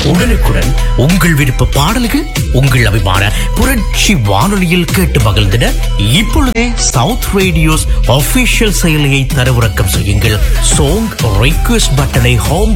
உடனுக்குடன் உங்கள் விருப்ப பாடல்கள் உங்கள் அபிமான புரட்சி வானொலியில் கேட்டு மகிழ்ந்திட இப்பொழுதே சவுத் ரேடியோஸ் ஆபீஷியல் செயலியை தரவிறக்கம் செய்யுங்கள். சாங் ரிக்வெஸ்ட் பட்டனை ஹோம்